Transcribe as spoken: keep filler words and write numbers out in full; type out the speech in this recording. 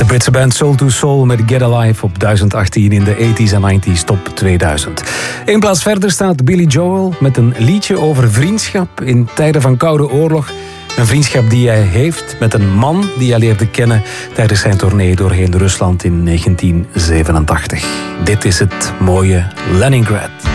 Britse band Soul to Soul met Get Alive op duizend achttien in de tachtiger en negentiger top tweeduizend. Eén plaats verder staat Billy Joel met een liedje over vriendschap in tijden van Koude Oorlog. Een vriendschap die hij heeft met een man die hij leerde kennen tijdens zijn tournee doorheen Rusland in negentien zevenentachtig. Dit is het mooie Leningrad.